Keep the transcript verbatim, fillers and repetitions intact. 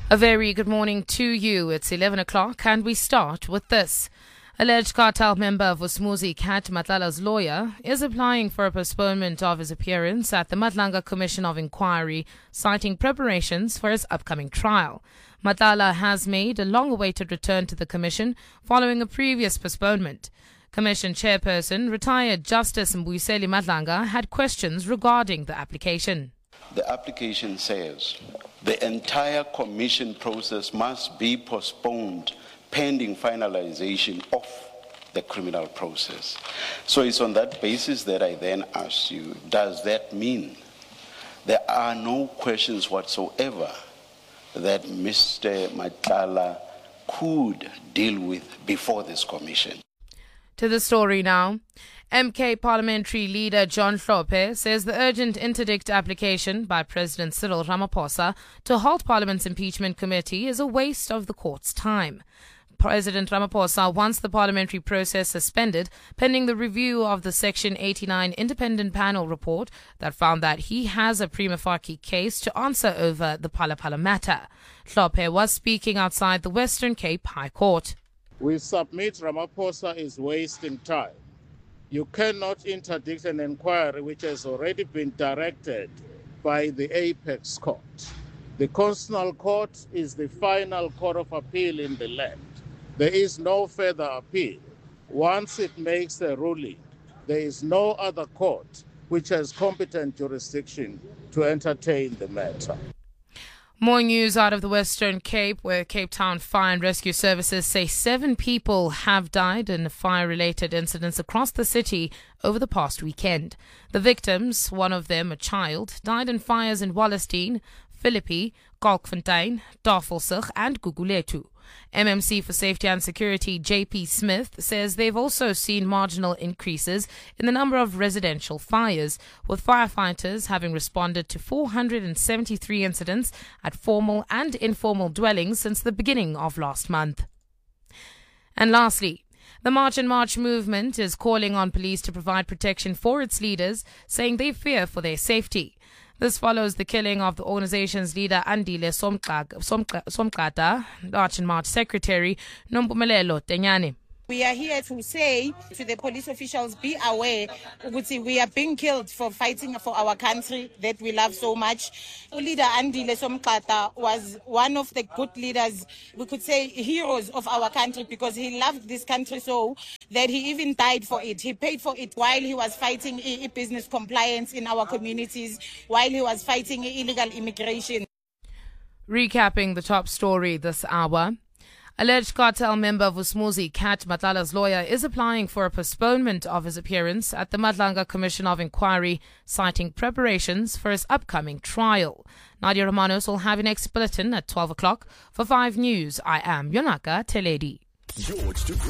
A very good morning to you. It's eleven o'clock and we start with this. Alleged cartel member Vusumuzi Kat Matlala's lawyer is applying for a postponement of his appearance at the Madlanga Commission of Inquiry, citing preparations for his upcoming trial. Matlala has made a long-awaited return to the commission following a previous postponement. Commission chairperson, retired Justice Mbuyiseli Madlanga, had questions regarding the application. The application says the entire commission process must be postponed pending finalization of the criminal process. So it's on that basis that I then ask you, does that mean there are no questions whatsoever that Mister Matlala could deal with before this commission? To the story now. M K parliamentary leader John Hlophe says the urgent interdict application by President Cyril Ramaphosa to halt Parliament's impeachment committee is a waste of the court's time. President Ramaphosa wants the parliamentary process suspended pending the review of the Section eighty-nine independent panel report that found that he has a prima facie case to answer over the Phala Phala matter. Hlophe was speaking outside the Western Cape High Court. We submit Ramaphosa is wasting time. You cannot interdict an inquiry which has already been directed by the Apex Court. The Constitutional Court is the final court of appeal in the land. There is no further appeal. Once it makes a ruling, there is no other court which has competent jurisdiction to entertain the matter. More news out of the Western Cape, where Cape Town Fire and Rescue Services say seven people have died in fire-related incidents across the city over the past weekend. The victims, one of them a child, died in fires in Wallerstein, Philippi, Kalkfontein, Tafelsig and Guguletu. M M C for Safety and Security J P Smith says they've also seen marginal increases in the number of residential fires, with firefighters having responded to four hundred seventy-three incidents at formal and informal dwellings since the beginning of last month. And lastly, the March and March movement is calling on police to provide protection for its leaders, saying they fear for their safety. This follows the killing of the organization's leader Andile Somqata, March and March Secretary Nompumelelo Tenyane. We are here to say to the police officials, be aware, we are being killed for fighting for our country that we love so much. Leader Andile Somqata was one of the good leaders, we could say heroes of our country, because he loved this country so that he even died for it. He paid for it while he was fighting e-business compliance in our communities, while he was fighting illegal immigration. Recapping the top story this hour. Alleged cartel member Vusumuzi Kat Matlala's lawyer is applying for a postponement of his appearance at the Madlanga Commission of Inquiry, citing preparations for his upcoming trial. Nadia Romanos will have an next bulletin at twelve o'clock. For five News, I am Yonaka Teledi.